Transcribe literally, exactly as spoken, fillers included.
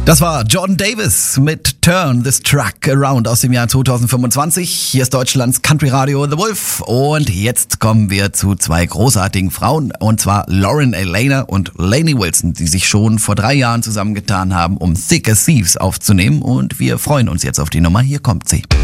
Das war Jordan Davis mit Turn This Truck Around aus dem Jahr zweitausendfünfundzwanzig. Hier ist Deutschlands Country Radio The Wolf und jetzt kommen wir zu zwei großartigen Frauen, und zwar Lauren Alaina und Lainey Wilson, die sich schon vor drei Jahren zusammengetan haben, um Thick as Thieves aufzunehmen, und wir freuen uns jetzt auf die Nummer. Hier kommt sie.